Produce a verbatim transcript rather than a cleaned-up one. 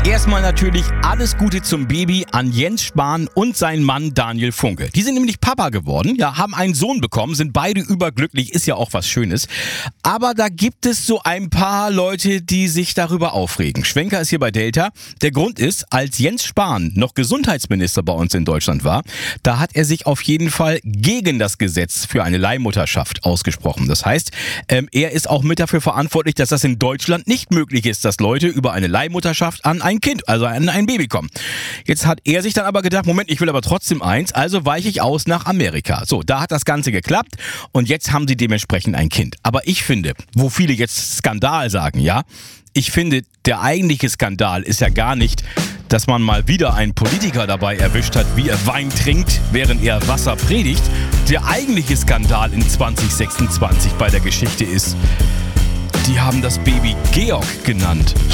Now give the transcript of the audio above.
Erstmal natürlich alles Gute zum Baby an Jens Spahn und seinen Mann Daniel Funke. Die sind nämlich Papa geworden, ja, haben einen Sohn bekommen, sind beide überglücklich, ist ja auch was Schönes. Aber da gibt es so ein paar Leute, die sich darüber aufregen. Schwenker ist hier bei Delta. Der Grund ist, als Jens Spahn noch Gesundheitsminister bei uns in Deutschland war, da hat er sich auf jeden Fall gegen das Gesetz für eine Leihmutterschaft ausgesprochen. Das heißt, ähm, er ist auch mit dafür verantwortlich, dass das in Deutschland nicht möglich ist, dass Leute über eine Leihmutterschaft an ein Kind, also an ein Baby kommen. Jetzt hat er sich dann aber gedacht, Moment, ich will aber trotzdem eins, also weiche ich aus nach Amerika. So, da hat das Ganze geklappt und jetzt haben sie dementsprechend ein Kind. Aber ich finde, wo viele jetzt Skandal sagen, ja, ich finde, der eigentliche Skandal ist ja gar nicht, dass man mal wieder einen Politiker dabei erwischt hat, wie er Wein trinkt, während er Wasser predigt. Der eigentliche Skandal in zwanzig sechsundzwanzig bei der Geschichte ist, die haben das Baby Georg genannt.